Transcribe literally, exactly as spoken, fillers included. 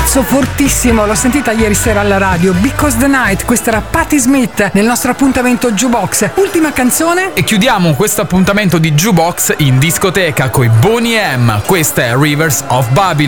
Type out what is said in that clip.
basso fortissimo, l'ho sentita ieri sera alla radio. Because the Night, questa era Patti Smith nel nostro appuntamento Jukebox. Ultima canzone e chiudiamo questo appuntamento di Jukebox in discoteca coi Boney M. Questa è Rivers of Babylon.